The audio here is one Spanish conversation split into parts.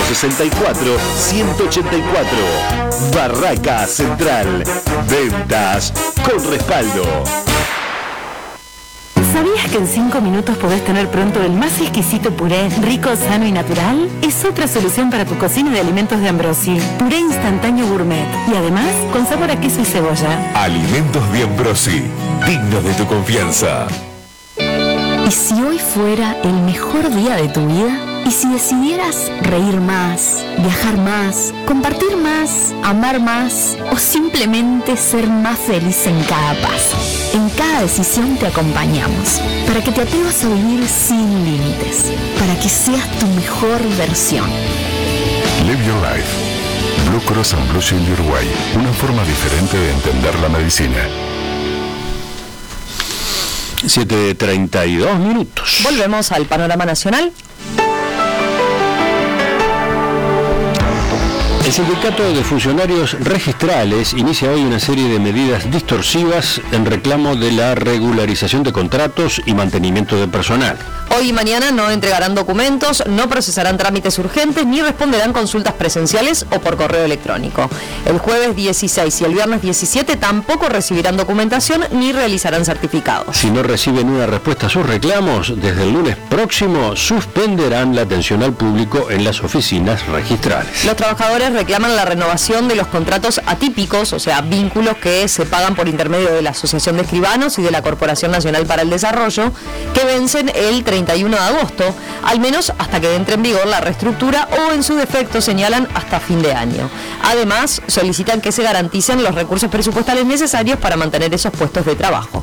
164. Barraca Central. Ventas con respaldo. ¿Sabías que en 5 minutos podés tener pronto el más exquisito puré, rico, sano y natural? Es otra solución para tu cocina de alimentos de Ambrosi. Puré instantáneo gourmet. Y además, con sabor a queso y cebolla. Alimentos de Ambrosi. Dignos de tu confianza. ¿Y si hoy fuera el mejor día de tu vida? ¿Y si decidieras reír más, viajar más, compartir más, amar más o simplemente ser más feliz en cada paso? En cada decisión te acompañamos, para que te atrevas a vivir sin límites, para que seas tu mejor versión. Live Your Life. Blue Cross and Blue Shield de Uruguay. Una forma diferente de entender la medicina. 7:32. Volvemos al panorama nacional. El Sindicato de Funcionarios Registrales inicia hoy una serie de medidas distorsivas en reclamo de la regularización de contratos y mantenimiento de personal. Hoy y mañana no entregarán documentos, no procesarán trámites urgentes ni responderán consultas presenciales o por correo electrónico. El jueves 16 y el viernes 17 tampoco recibirán documentación ni realizarán certificados. Si no reciben una respuesta a sus reclamos, desde el lunes próximo suspenderán la atención al público en las oficinas registrales. Los trabajadores reclaman la renovación de los contratos atípicos, o sea, vínculos que se pagan por intermedio de la Asociación de Escribanos y de la Corporación Nacional para el Desarrollo, que vencen el 31 de agosto, al menos hasta que entre en vigor la reestructura o en su defecto señalan hasta fin de año. Además, solicitan que se garanticen los recursos presupuestales necesarios para mantener esos puestos de trabajo.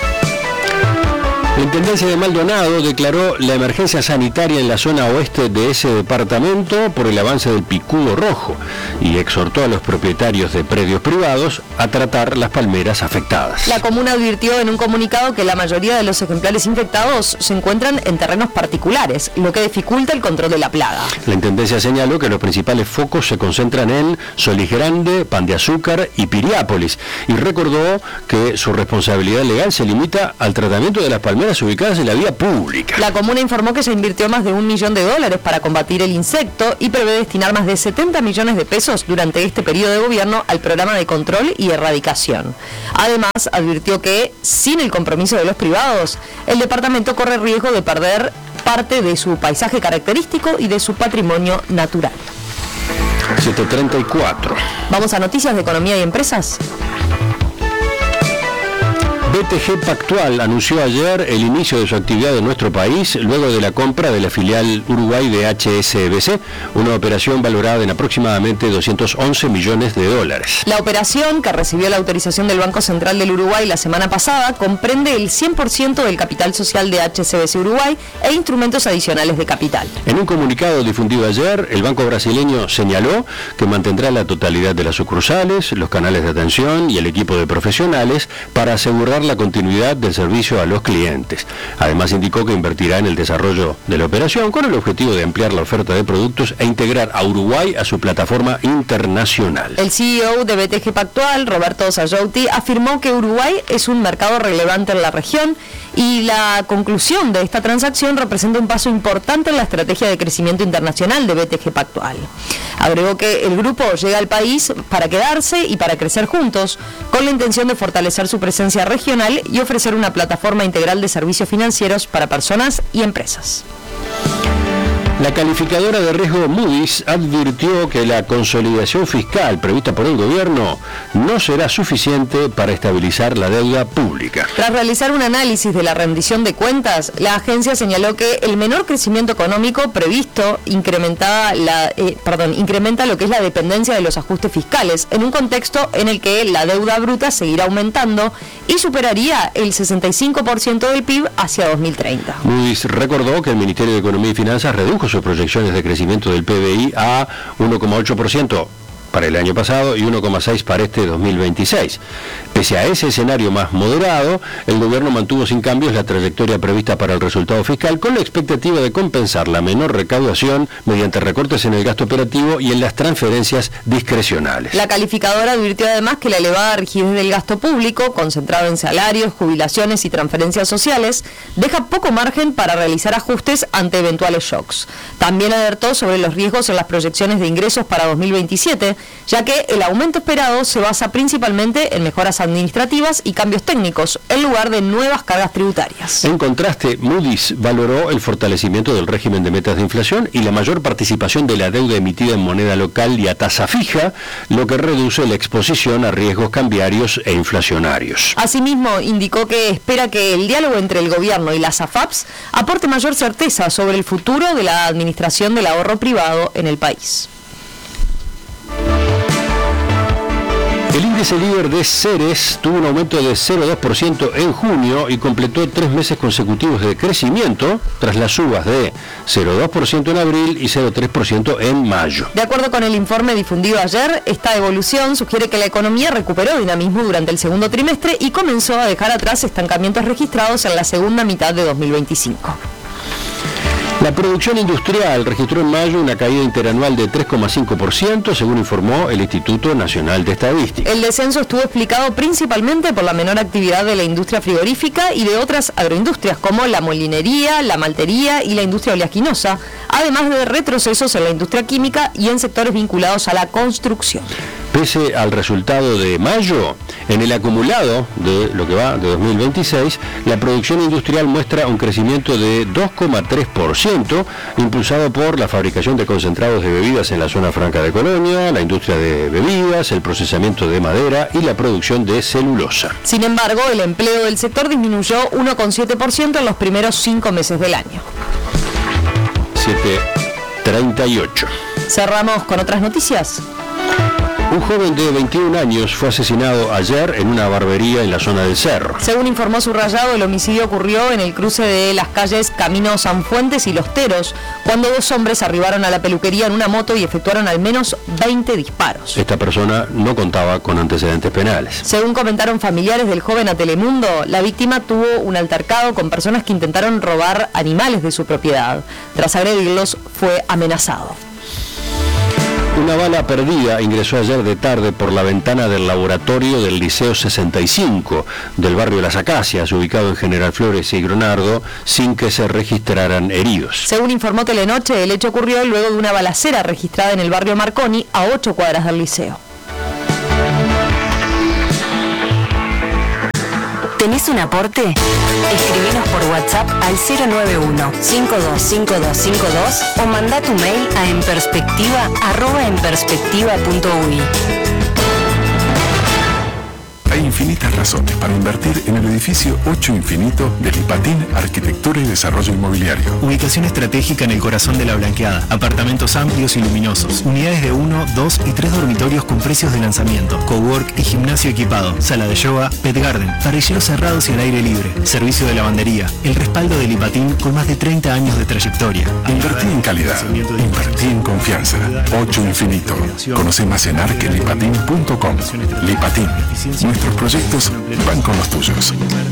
La Intendencia de Maldonado declaró la emergencia sanitaria en la zona oeste de ese departamento por el avance del picudo rojo y exhortó a los propietarios de predios privados a tratar las palmeras afectadas. La comuna advirtió en un comunicado que la mayoría de los ejemplares infectados se encuentran en terrenos particulares, lo que dificulta el control de la plaga. La Intendencia señaló que los principales focos se concentran en Solís Grande, Pan de Azúcar y Piriápolis y recordó que su responsabilidad legal se limita al tratamiento de las palmeras ubicadas en la vía pública. La comuna informó que se invirtió más de $1 millón para combatir el insecto y prevé destinar más de 70 millones de pesos durante este periodo de gobierno al programa de control y erradicación. Además, advirtió que, sin el compromiso de los privados, el departamento corre riesgo de perder parte de su paisaje característico y de su patrimonio natural. 7:34. Vamos a noticias de economía y empresas. BTG Pactual anunció ayer el inicio de su actividad en nuestro país luego de la compra de la filial Uruguay de HSBC, una operación valorada en aproximadamente $211 millones. La operación, que recibió la autorización del Banco Central del Uruguay la semana pasada, comprende el 100% del capital social de HSBC Uruguay e instrumentos adicionales de capital. En un comunicado difundido ayer, el banco brasileño señaló que mantendrá la totalidad de las sucursales, los canales de atención y el equipo de profesionales para asegurar la continuidad del servicio a los clientes. Además indicó que invertirá en el desarrollo de la operación con el objetivo de ampliar la oferta de productos e integrar a Uruguay a su plataforma internacional. El CEO de BTG Pactual, Roberto Sayouti, afirmó que Uruguay es un mercado relevante en la región y la conclusión de esta transacción representa un paso importante en la estrategia de crecimiento internacional de BTG Pactual. Agregó que el grupo llega al país para quedarse y para crecer juntos, con la intención de fortalecer su presencia regional y ofrecer una plataforma integral de servicios financieros para personas y empresas. La calificadora de riesgo Moody's advirtió que la consolidación fiscal prevista por el gobierno no será suficiente para estabilizar la deuda pública. Tras realizar un análisis de la rendición de cuentas, la agencia señaló que el menor crecimiento económico previsto incrementa lo que es la dependencia de los ajustes fiscales, en un contexto en el que la deuda bruta seguirá aumentando y superaría el 65% del PIB hacia 2030. Moody's recordó que el Ministerio de Economía y Finanzas redujo sus proyecciones de crecimiento del PBI a 1,8% para el año pasado y 1,6 para este 2026. Pese a ese escenario más moderado, el gobierno mantuvo sin cambios la trayectoria prevista para el resultado fiscal, con la expectativa de compensar la menor recaudación mediante recortes en el gasto operativo y en las transferencias discrecionales. La calificadora advirtió además que la elevada rigidez del gasto público, concentrado en salarios, jubilaciones y transferencias sociales, deja poco margen para realizar ajustes ante eventuales shocks. También alertó sobre los riesgos en las proyecciones de ingresos para 2027, ya que el aumento esperado se basa principalmente en mejoras administrativas y cambios técnicos, en lugar de nuevas cargas tributarias. En contraste, Moody's valoró el fortalecimiento del régimen de metas de inflación y la mayor participación de la deuda emitida en moneda local y a tasa fija, lo que reduce la exposición a riesgos cambiarios e inflacionarios. Asimismo, indicó que espera que el diálogo entre el gobierno y las AFAPs aporte mayor certeza sobre el futuro de la administración del ahorro privado en el país. El índice líder de Ceres tuvo un aumento de 0,2% en junio y completó 3 meses consecutivos de crecimiento tras las subas de 0,2% en abril y 0,3% en mayo. De acuerdo con el informe difundido ayer, esta evolución sugiere que la economía recuperó dinamismo durante el segundo trimestre y comenzó a dejar atrás estancamientos registrados en la segunda mitad de 2025. La producción industrial registró en mayo una caída interanual de 3,5%, según informó el Instituto Nacional de Estadística. El descenso estuvo explicado principalmente por la menor actividad de la industria frigorífica y de otras agroindustrias como la molinería, la maltería y la industria oleaginosa, además de retrocesos en la industria química y en sectores vinculados a la construcción. Pese al resultado de mayo, en el acumulado de lo que va de 2026, la producción industrial muestra un crecimiento de 2,3%, impulsado por la fabricación de concentrados de bebidas en la zona franca de Colonia, la industria de bebidas, el procesamiento de madera y la producción de celulosa. Sin embargo, el empleo del sector disminuyó 1,7% en los primeros 5 meses del año. 7:38. Cerramos con otras noticias. Un joven de 21 años fue asesinado ayer en una barbería en la zona del Cerro. Según informó Subrayado, el homicidio ocurrió en el cruce de las calles Camino Sanfuentes y Los Teros, cuando 2 hombres arribaron a la peluquería en una moto y efectuaron al menos 20 disparos. Esta persona no contaba con antecedentes penales. Según comentaron familiares del joven a Telemundo, la víctima tuvo un altercado con personas que intentaron robar animales de su propiedad. Tras agredirlos, fue amenazado. Una bala perdida ingresó ayer de tarde por la ventana del laboratorio del Liceo 65 del barrio Las Acacias, ubicado en General Flores y Gronardo, sin que se registraran heridos. Según informó Telenoche, el hecho ocurrió luego de una balacera registrada en el barrio Marconi, a 8 cuadras del liceo. ¿Tenés un aporte? Escribinos por WhatsApp al 091-525252 o mandá tu mail a enperspectiva@enperspectiva.uy. Hay infinitas razones para invertir en el edificio 8 Infinito de Lipatín Arquitectura y Desarrollo Inmobiliario. Ubicación estratégica en el corazón de la Blanqueada. Apartamentos amplios y luminosos. Unidades de 1, 2 y 3 dormitorios con precios de lanzamiento. Cowork y gimnasio equipado. Sala de yoga, pet garden. Parrilleros cerrados y al aire libre. Servicio de lavandería. El respaldo de Lipatín con más de 30 años de trayectoria. Invertí en calidad. Invertí en confianza. 8 Infinito. Conoce más en arquelipatín.com. Lipatín. Nuestros proyectos van con los tuyos.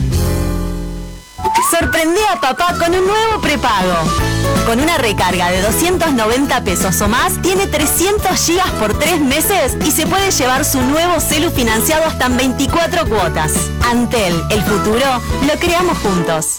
Sorprende a papá con un nuevo prepago. Con una recarga de 290 pesos o más, tiene 300 gigas por 3 meses y se puede llevar su nuevo celu financiado hasta en 24 cuotas. Antel, el futuro, lo creamos juntos.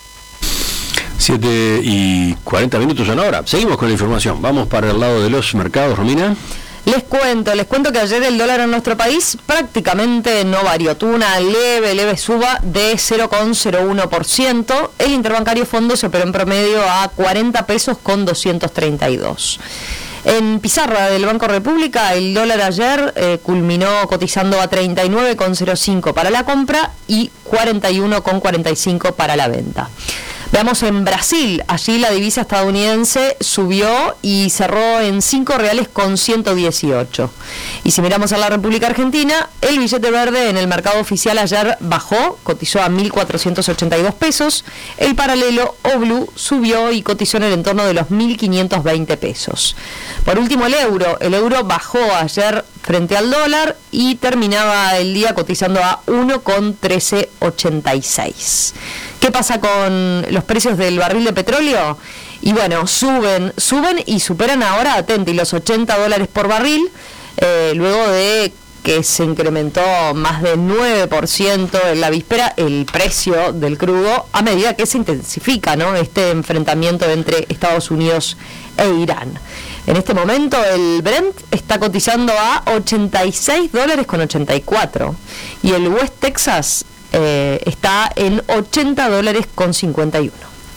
7:40 son ahora. Seguimos con la información. Vamos para el lado de los mercados, Romina. Les cuento que ayer el dólar en nuestro país prácticamente no varió. Tuvo una leve suba de 0,01%. El interbancario fondo se operó en promedio a 40 pesos con 232. En pizarra del Banco República, el dólar ayer culminó cotizando a 39,05 para la compra y 41,45 para la venta. Veamos en Brasil, allí la divisa estadounidense subió y cerró en 5 reales con 118. Y si miramos a la República Argentina, el billete verde en el mercado oficial ayer bajó, cotizó a 1.482 pesos, el paralelo o blue subió y cotizó en el entorno de los 1.520 pesos. Por último, el euro bajó ayer frente al dólar y terminaba el día cotizando a 1,1386. ¿Qué pasa con los precios del barril de petróleo? Y bueno, suben y superan ahora, atenti, los $80 por barril, luego de que se incrementó más del 9% en la víspera el precio del crudo a medida que se intensifica, ¿no?, este enfrentamiento entre Estados Unidos e Irán. En este momento el Brent está cotizando a $86.84 y el West Texas está en $80.51.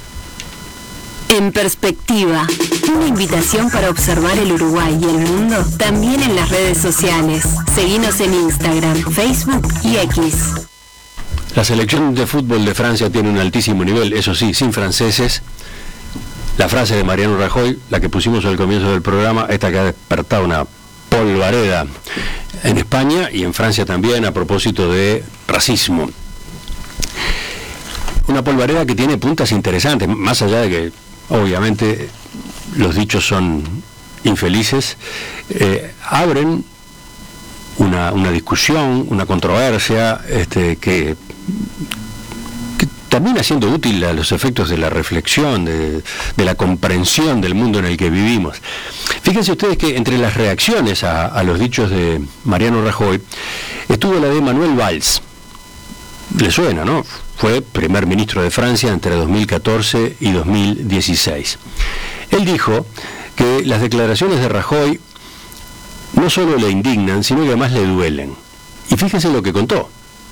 En perspectiva, una invitación para observar el Uruguay y el mundo también en las redes sociales. Seguinos en Instagram, Facebook y X. La selección de fútbol de Francia tiene un altísimo nivel, eso sí, sin franceses. La frase de Mariano Rajoy, la que pusimos al comienzo del programa, esta que ha despertado una polvareda en España y en Francia también a propósito de racismo. Una polvareda que tiene puntas interesantes, más allá de que obviamente los dichos son infelices, abren una discusión, una controversia que termina siendo útil a los efectos de la reflexión, de la comprensión del mundo en el que vivimos. Fíjense ustedes que entre las reacciones a los dichos de Mariano Rajoy estuvo la de Manuel Valls. Le suena, ¿no? Fue primer ministro de Francia entre 2014 y 2016. Él dijo que las declaraciones de Rajoy no solo le indignan, sino que además le duelen. Y fíjense lo que contó.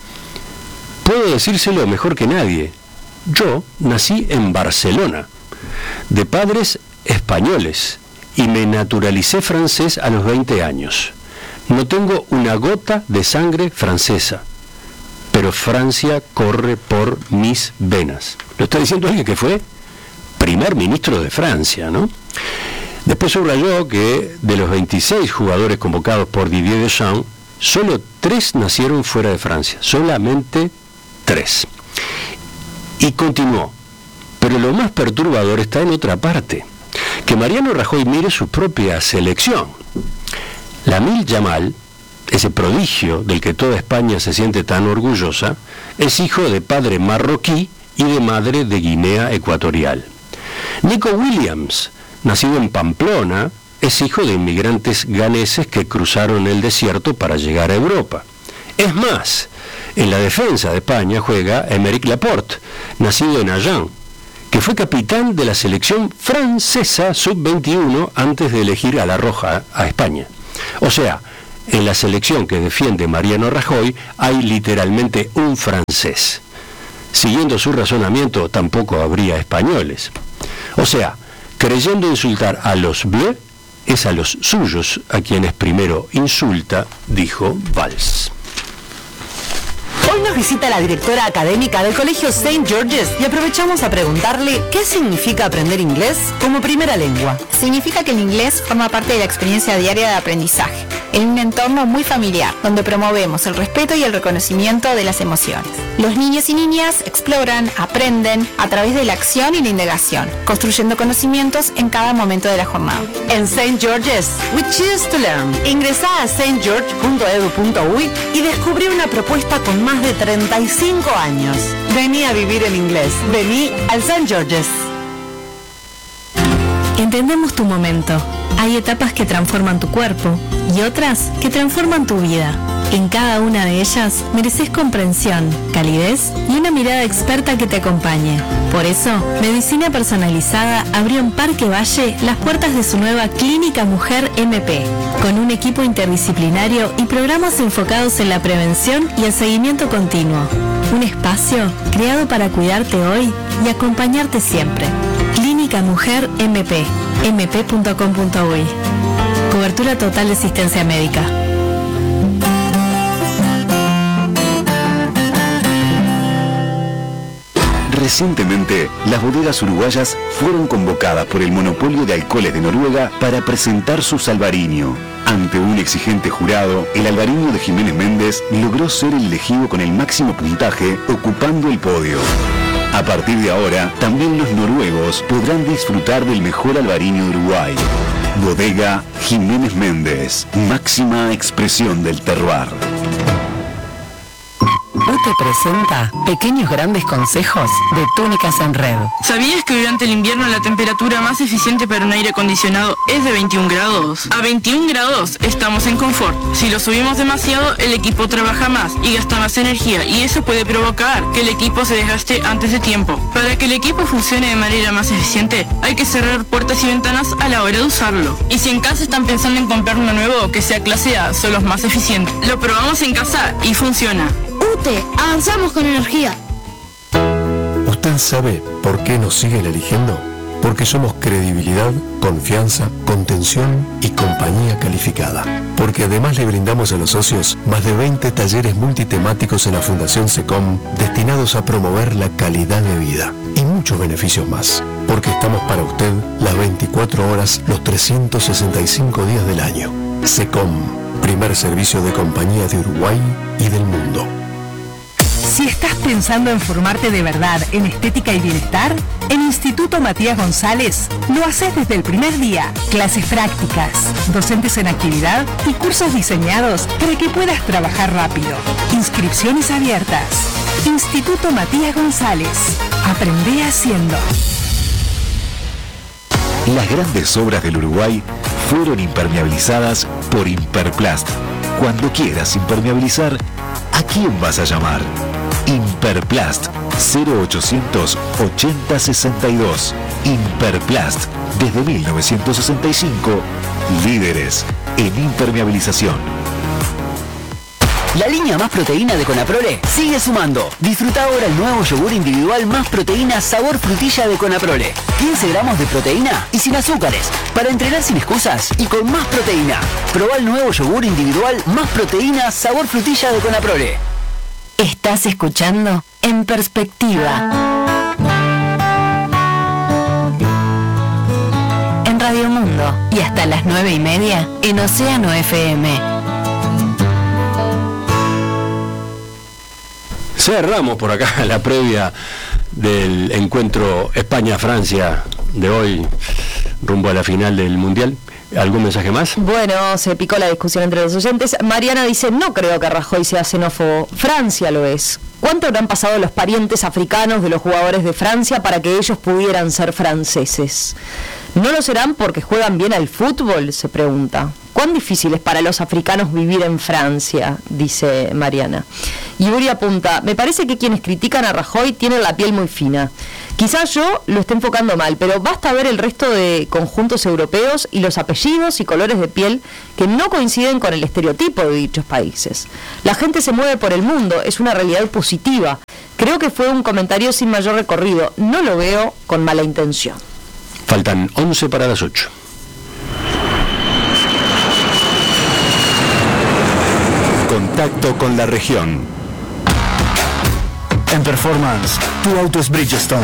Puedo decírselo mejor que nadie. Yo nací en Barcelona, de padres españoles, y me naturalicé francés a los 20 años. No tengo una gota de sangre francesa, pero Francia corre por mis venas. Lo está diciendo alguien que fue primer ministro de Francia, ¿no? Después subrayó que de los 26 jugadores convocados por Didier Deschamps, solo 3 nacieron fuera de Francia, solamente 3. Y continuó, pero lo más perturbador está en otra parte, que Mariano Rajoy mire su propia selección. Lamine Yamal, ese prodigio del que toda España se siente tan orgullosa, es hijo de padre marroquí y de madre de Guinea Ecuatorial. Nico Williams, nacido en Pamplona, es hijo de inmigrantes ganeses que cruzaron el desierto para llegar a Europa. Es más, en la defensa de España juega Aymeric Laporte, nacido en Agen, que fue capitán de la selección francesa sub-21 antes de elegir a la Roja a España. O sea, en la selección que defiende Mariano Rajoy hay literalmente un francés. Siguiendo su razonamiento, tampoco habría españoles. O sea, creyendo insultar a los bleus, es a los suyos a quienes primero insulta, dijo Valls. Hoy nos visita la directora académica del Colegio St. George's y aprovechamos a preguntarle qué significa aprender inglés como primera lengua. Significa que el inglés forma parte de la experiencia diaria de aprendizaje, en un entorno muy familiar, donde promovemos el respeto y el reconocimiento de las emociones. Los niños y niñas exploran, aprenden a través de la acción y la indagación, construyendo conocimientos en cada momento de la jornada. En St. George's, we choose to learn. Ingresá a stgeorge.edu.uy y descubrí una propuesta con más de 35 años. Vení a vivir el inglés. Vení al St. George's. Entendemos tu momento. Hay etapas que transforman tu cuerpo y otras que transforman tu vida. En cada una de ellas mereces comprensión, calidez y una mirada experta que te acompañe. Por eso, Medicina Personalizada abrió en Parque Valle las puertas de su nueva Clínica Mujer MP, con un equipo interdisciplinario y programas enfocados en la prevención y el seguimiento continuo. Un espacio creado para cuidarte hoy y acompañarte siempre. Clínica Mujer MP, mp.com.uy. Cobertura total de asistencia médica. Recientemente, las bodegas uruguayas fueron convocadas por el monopolio de alcoholes de Noruega para presentar su Albariño. Ante un exigente jurado, el Albariño de Jiménez Méndez logró ser el elegido con el máximo puntaje, ocupando el podio. A partir de ahora, también los noruegos podrán disfrutar del mejor albariño de Uruguay. Bodega Jiménez Méndez, máxima expresión del terroir. UTE presenta pequeños grandes consejos de túnicas en red. ¿Sabías que durante el invierno la temperatura más eficiente para un aire acondicionado es de 21 grados? A 21 grados estamos en confort. Si lo subimos demasiado, el equipo trabaja más y gasta más energía, y eso puede provocar que el equipo se desgaste antes de tiempo. Para que el equipo funcione de manera más eficiente, hay que cerrar puertas y ventanas a la hora de usarlo. Y si en casa están pensando en comprar uno nuevo que sea clase A, son los más eficientes. Lo probamos en casa y funciona. UTE, avanzamos con energía. ¿Usted sabe por qué nos siguen eligiendo? Porque somos credibilidad, confianza, contención y compañía calificada. Porque además le brindamos a los socios más de 20 talleres multitemáticos en la Fundación SECOM destinados a promover la calidad de vida y muchos beneficios más. Porque estamos para usted las 24 horas, los 365 días del año. SECOM, primer servicio de compañía de Uruguay y del mundo. Si estás pensando en formarte de verdad en estética y bienestar, en Instituto Matías González lo haces desde el primer día. Clases prácticas, docentes en actividad y cursos diseñados para que puedas trabajar rápido. Inscripciones abiertas. Instituto Matías González. Aprende haciendo. Las grandes obras del Uruguay fueron impermeabilizadas por Imperplast. Cuando quieras impermeabilizar, ¿a quién vas a llamar? Imperplast 0800 80 62. Imperplast, desde 1965, líderes en impermeabilización. La línea Más Proteína de Conaprole sigue sumando. Disfruta ahora el nuevo yogur individual Más Proteína sabor frutilla de Conaprole. 15 gramos de proteína y sin azúcares, para entrenar sin excusas y con más proteína. Probá el nuevo yogur individual Más Proteína sabor frutilla de Conaprole. Estás escuchando En Perspectiva. En Radio Mundo y hasta las 9:30 en Océano FM. Cerramos por acá la previa del encuentro España-Francia de hoy, rumbo a la final del Mundial. ¿Algún mensaje más? Bueno, se picó la discusión entre los oyentes. Mariana dice, no creo que Rajoy sea xenófobo. Francia lo es. ¿Cuánto habrán pasado los parientes africanos de los jugadores de Francia para que ellos pudieran ser franceses? ¿No lo serán porque juegan bien al fútbol?, se pregunta. ¿Cuán difícil es para los africanos vivir en Francia?, dice Mariana. Y Uri apunta, me parece que quienes critican a Rajoy tienen la piel muy fina. Quizás yo lo esté enfocando mal, pero basta ver el resto de conjuntos europeos y los apellidos y colores de piel que no coinciden con el estereotipo de dichos países. La gente se mueve por el mundo, es una realidad positiva. Creo que fue un comentario sin mayor recorrido, no lo veo con mala intención. Faltan 11 para las 8. Contacto con la región. En Performance, tu auto es Bridgestone.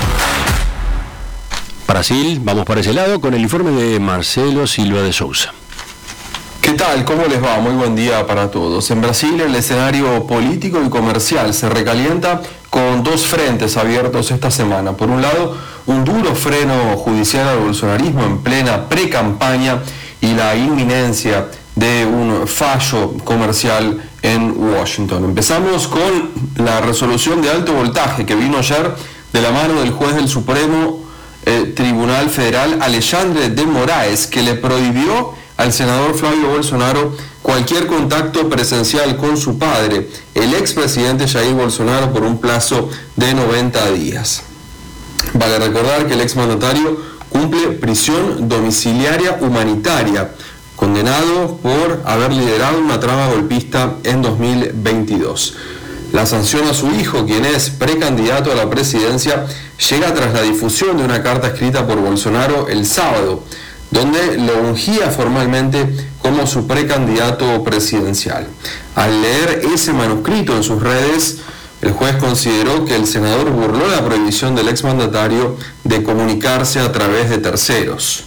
Brasil, vamos para ese lado con el informe de Marcelo Silva de Sousa. ¿Qué tal? ¿Cómo les va? Muy buen día para todos. En Brasil el escenario político y comercial se recalienta con dos frentes abiertos esta semana. Por un lado, un duro freno judicial al bolsonarismo en plena pre-campaña y la inminencia de un fallo comercial en Washington. Empezamos con la resolución de alto voltaje que vino ayer de la mano del juez del Supremo Tribunal Federal Alexandre de Moraes, que le prohibió al senador Flavio Bolsonaro cualquier contacto presencial con su padre, el expresidente Jair Bolsonaro, por un plazo de 90 días. Vale recordar que el exmandatario cumple prisión domiciliaria humanitaria, condenado por haber liderado una trama golpista en 2022. La sanción a su hijo, quien es precandidato a la presidencia, llega tras la difusión de una carta escrita por Bolsonaro el sábado, donde lo ungía formalmente como su precandidato presidencial. Al leer ese manuscrito en sus redes, el juez consideró que el senador burló la prohibición del exmandatario de comunicarse a través de terceros.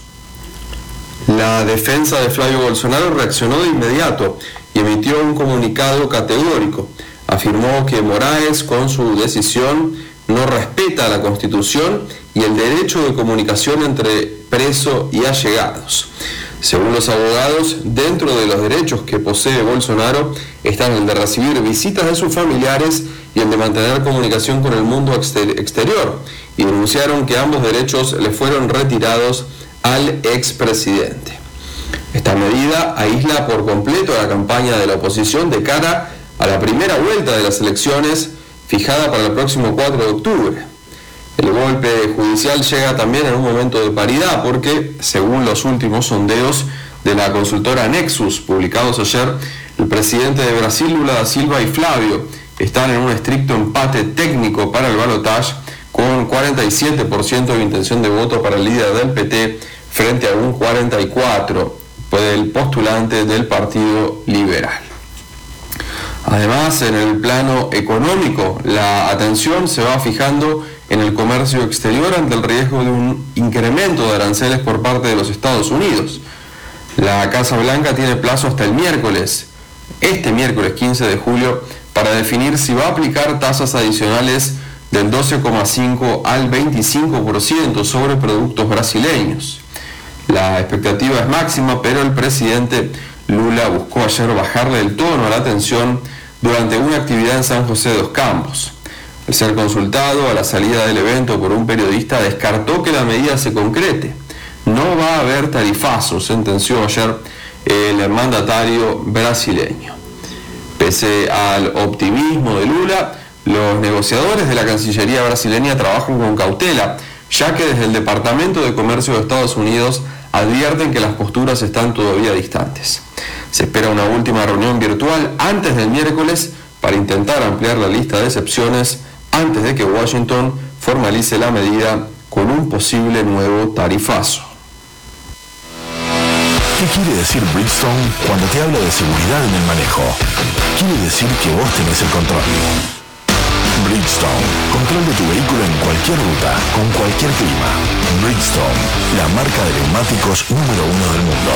La defensa de Flavio Bolsonaro reaccionó de inmediato y emitió un comunicado categórico. Afirmó que Moraes, con su decisión, no respeta la Constitución y el derecho de comunicación entre preso y allegados. Según los abogados, dentro de los derechos que posee Bolsonaro están el de recibir visitas de sus familiares y el de mantener comunicación con el mundo exterior, y denunciaron que ambos derechos le fueron retirados al expresidente. Esta medida aísla por completo a la campaña de la oposición de cara a la primera vuelta de las elecciones fijada para el próximo 4 de octubre. El golpe judicial llega también en un momento de paridad porque, según los últimos sondeos de la consultora Nexus publicados ayer, el presidente de Brasil, Lula da Silva, y Flavio están en un estricto empate técnico para el balotaje, con 47% de intención de voto para el líder del PT frente a un 44% del postulante del Partido Liberal. Además, en el plano económico, la atención se va fijando en el comercio exterior ante el riesgo de un incremento de aranceles por parte de los Estados Unidos. La Casa Blanca tiene plazo hasta el miércoles, este miércoles 15 de julio, para definir si va a aplicar tasas adicionales del 12,5 al 25% sobre productos brasileños. La expectativa es máxima, pero el presidente Lula buscó ayer bajarle el tono a la tensión durante una actividad en San José de los Campos. Al ser consultado a la salida del evento por un periodista, descartó que la medida se concrete. No va a haber tarifazos, sentenció ayer el mandatario brasileño. Pese al optimismo de Lula, los negociadores de la Cancillería brasileña trabajan con cautela, ya que desde el Departamento de Comercio de Estados Unidos advierten que las posturas están todavía distantes. Se espera una última reunión virtual antes del miércoles para intentar ampliar la lista de excepciones antes de que Washington formalice la medida con un posible nuevo tarifazo. ¿Qué quiere decir Bridgestone cuando te habla de seguridad en el manejo? Quiere decir que vos tenés el control. Bridgestone, control de tu vehículo en cualquier ruta, con cualquier clima. Bridgestone, la marca de neumáticos número 1 del mundo.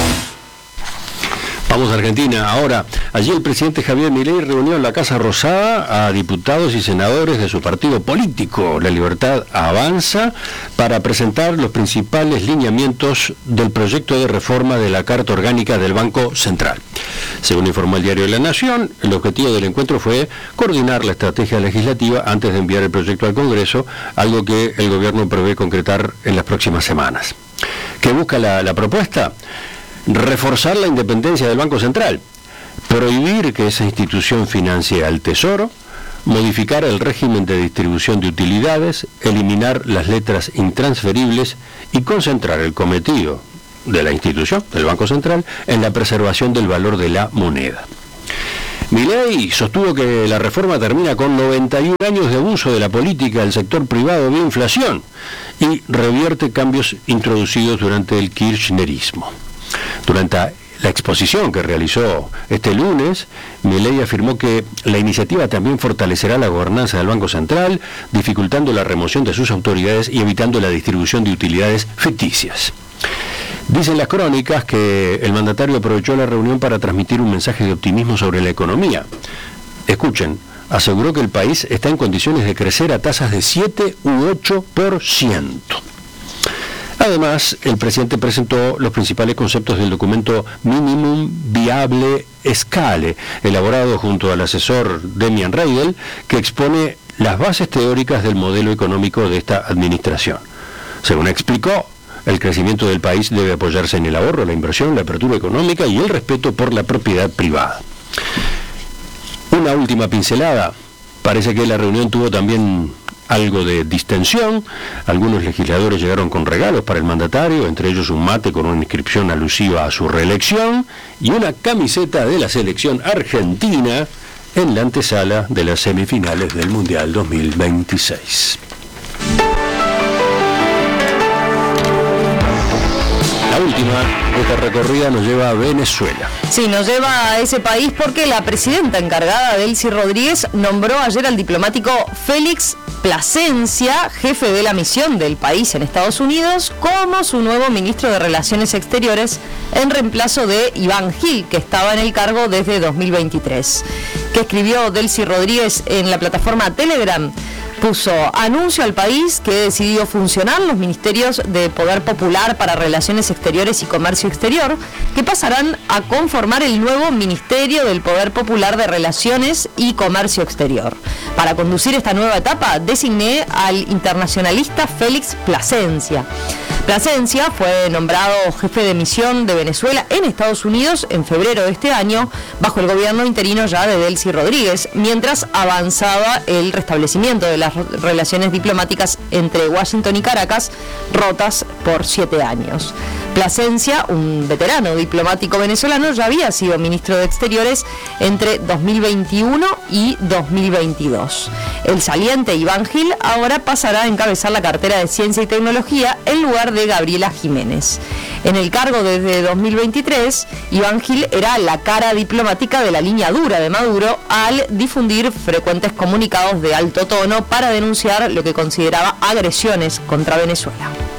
Vamos a Argentina. Ahora, allí el presidente Javier Milei reunió en la Casa Rosada a diputados y senadores de su partido político, La Libertad Avanza, para presentar los principales lineamientos del proyecto de reforma de la Carta Orgánica del Banco Central. Según informó el diario La Nación, el objetivo del encuentro fue coordinar la estrategia legislativa antes de enviar el proyecto al Congreso, algo que el gobierno prevé concretar en las próximas semanas. ¿Qué busca la propuesta? Reforzar la independencia del Banco Central, prohibir que esa institución financie al Tesoro, modificar el régimen de distribución de utilidades, eliminar las letras intransferibles y concentrar el cometido de la institución, del Banco Central, en la preservación del valor de la moneda. Milei sostuvo que la reforma termina con 91 años de abuso de la política del sector privado vía inflación y revierte cambios introducidos durante el kirchnerismo. Durante la exposición que realizó este lunes, Milei afirmó que la iniciativa también fortalecerá la gobernanza del Banco Central, dificultando la remoción de sus autoridades y evitando la distribución de utilidades ficticias. Dicen las crónicas que el mandatario aprovechó la reunión para transmitir un mensaje de optimismo sobre la economía. Escuchen, aseguró que el país está en condiciones de crecer a tasas de 7 u 8%. Además, el presidente presentó los principales conceptos del documento Minimum Viable Scale, elaborado junto al asesor Demian Reidel, que expone las bases teóricas del modelo económico de esta administración. Según explicó, el crecimiento del país debe apoyarse en el ahorro, la inversión, la apertura económica y el respeto por la propiedad privada. Una última pincelada. Parece que la reunión tuvo también algo de distensión. Algunos legisladores llegaron con regalos para el mandatario, entre ellos un mate con una inscripción alusiva a su reelección y una camiseta de la selección argentina en la antesala de las semifinales del Mundial 2026. La última de esta recorrida nos lleva a Venezuela. Sí, nos lleva a ese país porque la presidenta encargada, Delcy Rodríguez, nombró ayer al diplomático Félix Plasencia, jefe de la misión del país en Estados Unidos, como su nuevo ministro de Relaciones Exteriores, en reemplazo de Iván Gil, que estaba en el cargo desde 2023. ¿Qué escribió Delcy Rodríguez en la plataforma Telegram? Puso: anuncio al país que he decidido funcionar los ministerios de Poder Popular para Relaciones Exteriores y Comercio Exterior, que pasarán a conformar el nuevo Ministerio del Poder Popular de Relaciones y Comercio Exterior. Para conducir esta nueva etapa, designé al internacionalista Félix Plasencia. Plasencia fue nombrado jefe de misión de Venezuela en Estados Unidos en febrero de este año, bajo el gobierno interino ya de Delcy Rodríguez, mientras avanzaba el restablecimiento de las relaciones diplomáticas entre Washington y Caracas, rotas por 7 años. Plasencia, un veterano diplomático venezolano, ya había sido ministro de Exteriores entre 2021 y 2022. El saliente Iván Gil ahora pasará a encabezar la cartera de Ciencia y Tecnología en lugar de Gabriela Jiménez. En el cargo desde 2023, Iván Gil era la cara diplomática de la línea dura de Maduro al difundir frecuentes comunicados de alto tono para denunciar lo que consideraba agresiones contra Venezuela.